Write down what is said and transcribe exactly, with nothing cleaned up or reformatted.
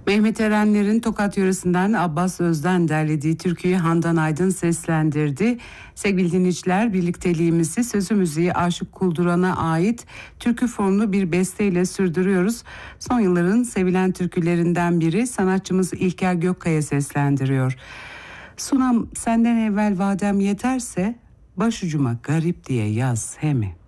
Mehmet Erenler'in Tokat yöresinden Abbas Özden derlediği türküyü Handan Aydın seslendirdi. Sevgili dinleyiciler, birlikteliğimizi sözü müziği Aşık Kulduran'a ait türkü formlu bir besteyle sürdürüyoruz. Son yılların sevilen türkülerinden biri, sanatçımız İlker Gökkaya seslendiriyor. Sunam senden evvel vadem yeterse başucuma garip diye yaz he mi?